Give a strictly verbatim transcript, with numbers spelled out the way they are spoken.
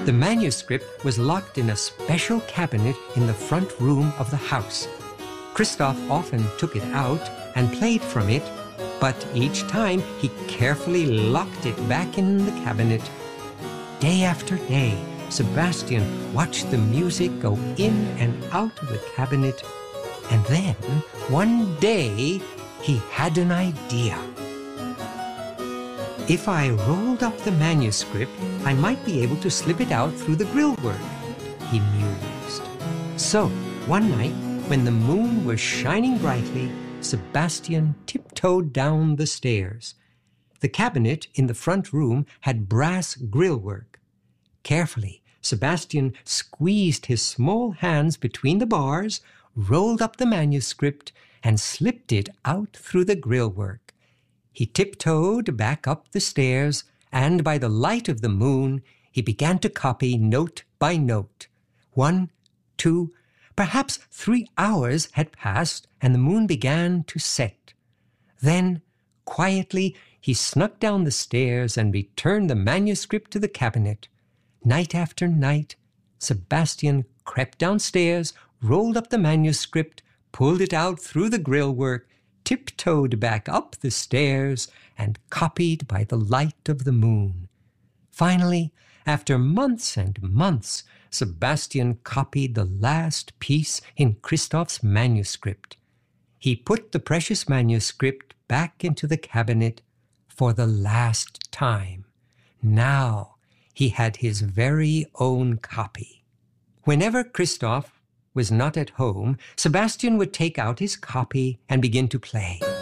The manuscript was locked in a special cabinet in the front room of the house. Christoph often took it out and played from it, but each time he carefully locked it back in the cabinet. Day after day, Sebastian watched the music go in and out of the cabinet, and then, one day, he had an idea. If I rolled up the manuscript, I might be able to slip it out through the grillwork, he mused. So, one night, when the moon was shining brightly, Sebastian tiptoed down the stairs. The cabinet in the front room had brass grillwork. Carefully, Sebastian squeezed his small hands between the bars, rolled up the manuscript, and slipped it out through the grillwork. He tiptoed back up the stairs, and by the light of the moon, he began to copy note by note. One, two, perhaps three hours had passed, and the moon began to set. Then, quietly, he snuck down the stairs and returned the manuscript to the cabinet. Night after night, Sebastian crept downstairs, rolled up the manuscript, pulled it out through the grillwork, tiptoed back up the stairs, and copied by the light of the moon. Finally, after months and months, Sebastian copied the last piece in Christoph's manuscript. He put the precious manuscript back into the cabinet for the last time. Now he had his very own copy. Whenever Christoph was not at home, Sebastian would take out his copy and begin to play.